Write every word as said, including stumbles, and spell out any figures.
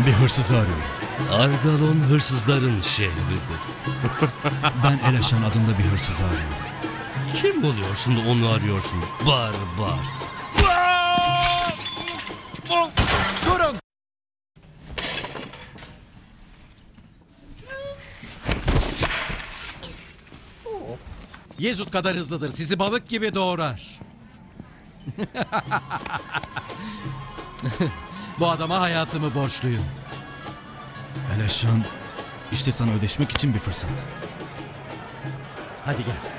bir hırsızı arıyorum. Argalon hırsızların şehridir. Ben Eleşan adında bir hırsızı arıyorum. Kim oluyorsun da onu arıyorsun? Barbar. Durun! Yezut kadar hızlıdır. Sizi balık gibi doğrar. Bu adama hayatımı borçluyum. Eleşan, işte sana ödeşmek için bir fırsat. Hadi gel.